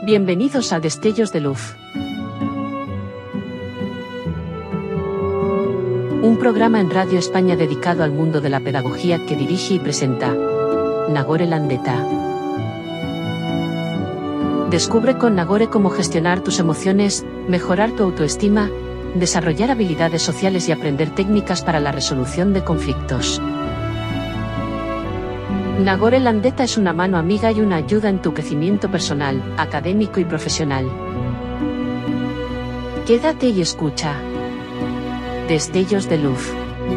Bienvenidos a Destellos de Luz. Un programa en Radio España dedicado al mundo de la pedagogía que dirige y presenta Nagore Landeta. Descubre con Nagore cómo gestionar tus emociones, mejorar tu autoestima, desarrollar habilidades sociales y aprender técnicas para la resolución de conflictos. Nagore Landeta es una mano amiga y una ayuda en tu crecimiento personal, académico y profesional. Quédate y escucha. Destellos de Luz.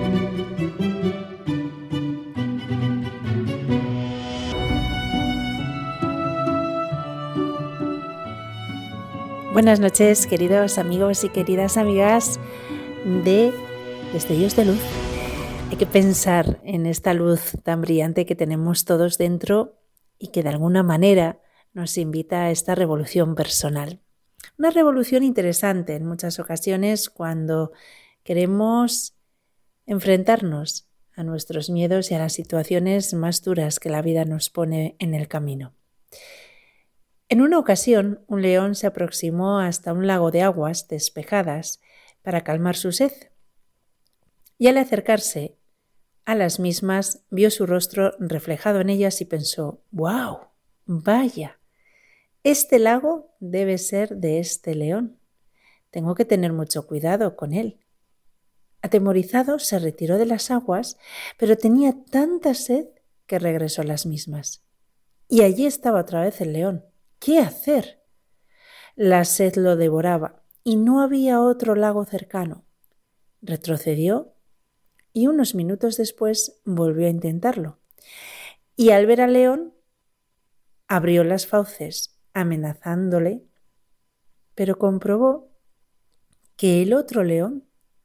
Buenas noches, queridos amigos y queridas amigas de Destellos de Luz. Hay que pensar en esta luz tan brillante que tenemos todos dentro y que de alguna manera nos invita a esta revolución personal. Una revolución interesante en muchas ocasiones cuando queremos enfrentarnos a nuestros miedos y a las situaciones más duras que la vida nos pone en el camino. En una ocasión, un león se aproximó hasta un lago de aguas despejadas para calmar su sed. Y al acercarse a las mismas, vio su rostro reflejado en ellas y pensó: ¡wow! ¡Vaya! Este lago debe ser de este león. Tengo que tener mucho cuidado con él. Atemorizado, se retiró de las aguas, pero tenía tanta sed que regresó a las mismas. Y allí estaba otra vez el león. ¿Qué hacer? La sed lo devoraba y no había otro lago cercano. Retrocedió y unos minutos después volvió a intentarlo. Y al ver al león, abrió las fauces amenazándole, pero comprobó que el otro león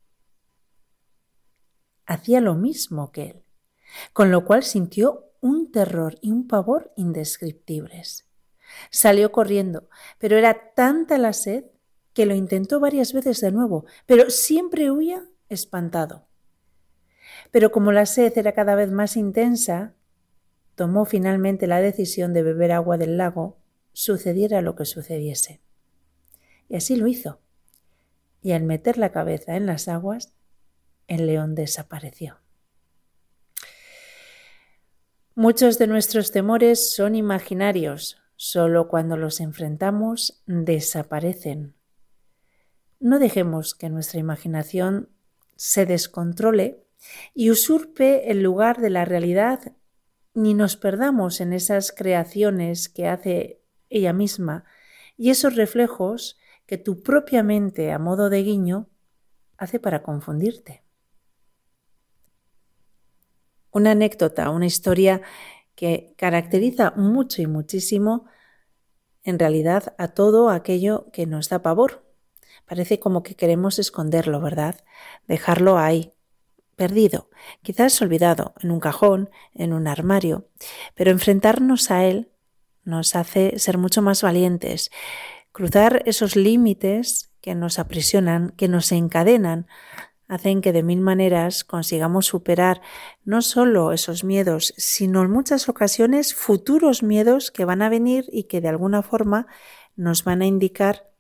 hacía lo mismo que él, con lo cual sintió un terror y un pavor indescriptibles. Salió corriendo, pero era tanta la sed que lo intentó varias veces de nuevo, pero siempre huía espantado. Pero como la sed era cada vez más intensa, tomó finalmente la decisión de beber agua del lago, sucediera lo que sucediese. Y así lo hizo. Y al meter la cabeza en las aguas, el león desapareció. Muchos de nuestros temores son imaginarios. Solo cuando los enfrentamos desaparecen. No dejemos que nuestra imaginación se descontrole y usurpe el lugar de la realidad, ni nos perdamos en esas creaciones que hace ella misma y esos reflejos que tu propia mente, a modo de guiño, hace para confundirte. Una anécdota, una historia que caracteriza mucho y muchísimo, en realidad, a todo aquello que nos da pavor. Parece como que queremos esconderlo, ¿verdad? Dejarlo ahí, perdido, quizás olvidado, en un cajón, en un armario, pero enfrentarnos a él nos hace ser mucho más valientes, cruzar esos límites que nos aprisionan, que nos encadenan, hacen que de mil maneras consigamos superar no solo esos miedos, sino en muchas ocasiones futuros miedos que van a venir y que de alguna forma nos van a indicar